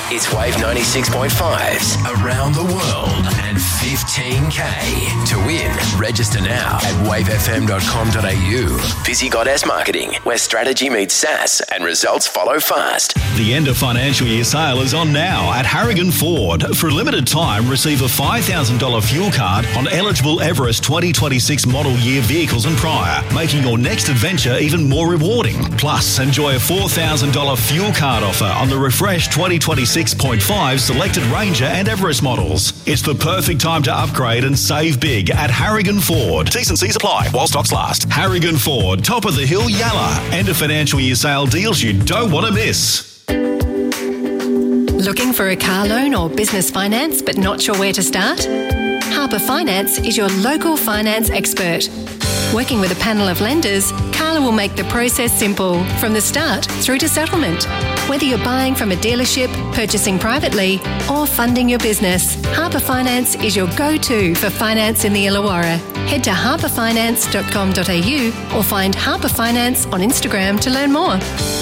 It's Wave 96.5's Around the World and 15K. To win, register now at wavefm.com.au. Busy Goddess Marketing, where strategy meets SaaS and results follow fast. The end of financial year sale is on now at Harrigan Ford. For a limited time, receive a $5,000 fuel card on eligible Everest 2026 model year vehicles and prior, making your next adventure even more rewarding. Plus, enjoy a $4,000 fuel card offer on the refreshed 2026.5 selected Ranger and Everest models. It's the perfect time to upgrade and save big at Harrigan Ford. T's and C's apply while stocks last. Harrigan Ford, top of the hill, Yalla. End of financial year sale deals you don't want to miss. Looking for a car loan or business finance but not sure where to start? Harper Finance is your local finance expert. Working with a panel of lenders, Carla will make the process simple from the start through to settlement. Whether you're buying from a dealership, purchasing privately, or funding your business, Harper Finance is your go-to for finance in the Illawarra. Head to harperfinance.com.au or find Harper Finance on Instagram to learn more.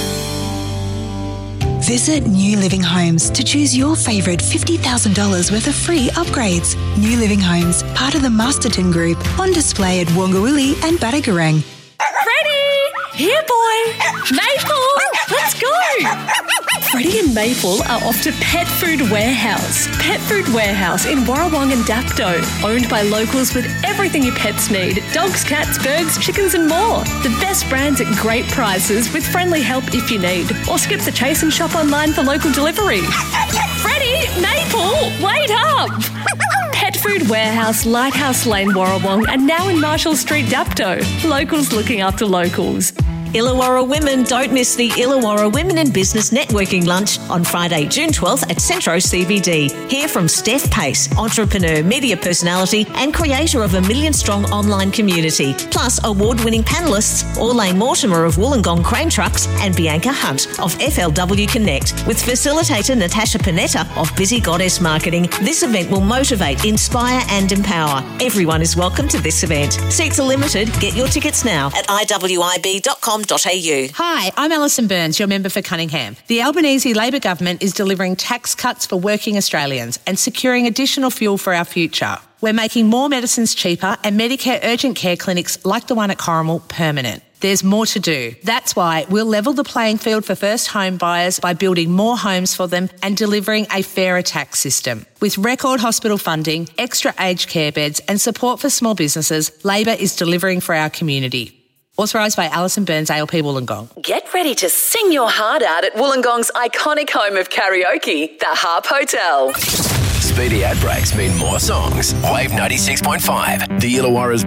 Visit New Living Homes to choose your favourite $50,000 worth of free upgrades. New Living Homes, part of the Masterton Group, on display at Wongawilli and Batagorang. Freddie! Here, boy! Maple! Let's go! Freddie and Maple are off to Pet Food Warehouse. Pet Food Warehouse in Warrawong and Dapto. Owned by locals with everything your pets need. Dogs, cats, birds, chickens and more. The best brands at great prices with friendly help if you need. Or skip the chase and shop online for local delivery. Freddie! Maple! Wait up! Pet Food Warehouse, Lighthouse Lane, Warrawong, and now in Marshall Street, Dapto. Locals looking after locals. Illawarra women, don't miss the Illawarra Women in Business Networking Lunch on Friday, June 12th at Centro CBD. Hear from Steph Pace, entrepreneur, media personality and creator of a million-strong online community, plus award-winning panellists Orlane Mortimer of Wollongong Crane Trucks and Bianca Hunt of FLW Connect. With facilitator Natasha Panetta of Busy Goddess Marketing, this event will motivate, inspire and empower. Everyone is welcome to this event. Seats are limited. Get your tickets now at iwib.com. Hi, I'm Alison Burns, your member for Cunningham. The Albanese Labor government is delivering tax cuts for working Australians and securing additional fuel for our future. We're making more medicines cheaper and Medicare urgent care clinics like the one at Corrimal permanent. There's more to do. That's why we'll level the playing field for first home buyers by building more homes for them and delivering a fairer tax system. With record hospital funding, extra aged care beds and support for small businesses, Labor is delivering for our community. Authorised by Alison Burns, ALP Wollongong. Get ready to sing your heart out at Wollongong's iconic home of karaoke, the Harp Hotel. Speedy ad breaks mean more songs. Wave 96.5, the Illawarra's